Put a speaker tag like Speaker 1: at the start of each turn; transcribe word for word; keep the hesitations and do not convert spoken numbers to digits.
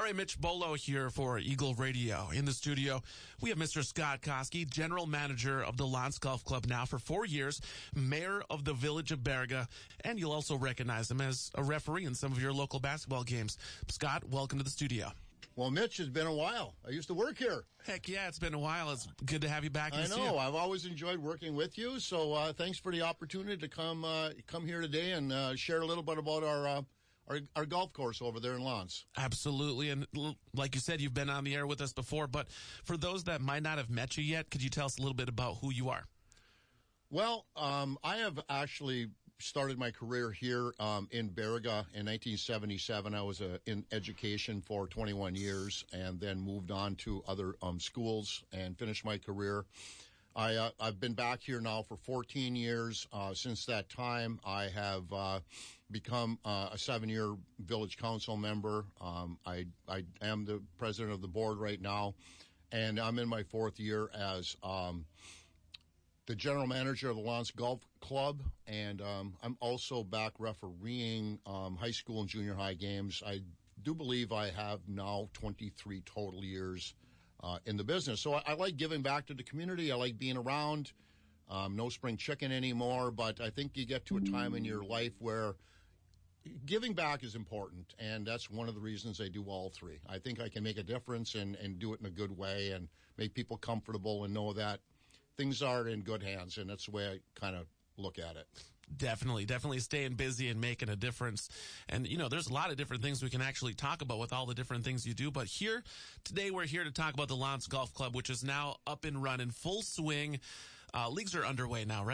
Speaker 1: All right, Mitch Bolo here for Eagle Radio. In the studio, we have Mister Scott Koski, General Manager of the L'Anse Golf Club now for four years, Mayor of the Village of Baraga, and you'll also recognize him as a referee in some of your local basketball games. Scott, welcome to the studio.
Speaker 2: Well, Mitch, it's been a while. I used to work here.
Speaker 1: Heck yeah, it's been a while. It's good to have you back.
Speaker 2: I know. I've always enjoyed working with you, so uh, thanks for the opportunity to come uh, come here today and uh, share a little bit about our, uh, our our golf course over there in L'Anse.
Speaker 1: Absolutely, and like you said, you've been on the air with us before, but for those that might not have met you yet, could you tell us a little bit about who you are?
Speaker 2: Well, um, I have actually started my career here um, in Baraga in nineteen seventy-seven. I was uh, in education for twenty-one years and then moved on to other um, schools and finished my career. I, uh, I've been back here now for fourteen years. Uh, since that time, I have uh, become uh, a seven-year village council member. Um, I, I am the president of the board right now, and I'm in my fourth year as um the general manager of the L'Anse Golf Club, and um, I'm also back refereeing um, high school and junior high games. I do believe I have now twenty-three total years uh, in the business. So I, I like giving back to the community. I like being around. Um, no spring chicken anymore, but I think you get to a time in your life where giving back is important, and that's one of the reasons I do all three. I think I can make a difference and, and do it in a good way and make people comfortable and know that things are in good hands, and that's the way I kind of look at it.
Speaker 1: Definitely, definitely staying busy and making a difference. And, you know, there's a lot of different things we can actually talk about with all the different things you do. But here, today we're here to talk about the L'Anse Golf Club, which is now up and running, full swing. Uh, leagues are underway now, right?